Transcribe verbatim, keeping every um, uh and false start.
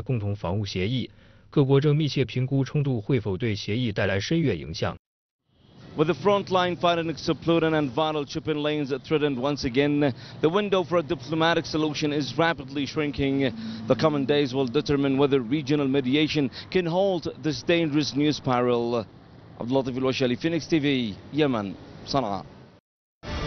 共同防务协议，各国正密切评估冲突会否对协议带来深远影响。 With the frontline fighting exploding and vital shipping lanes threatened once again, the window for a diplomatic solution is rapidly shrinking. The coming days will determine whether regional mediation can halt this dangerous news spiral. Abdul Latif Al Washali, Phoenix T V, Yemen, Sana'a.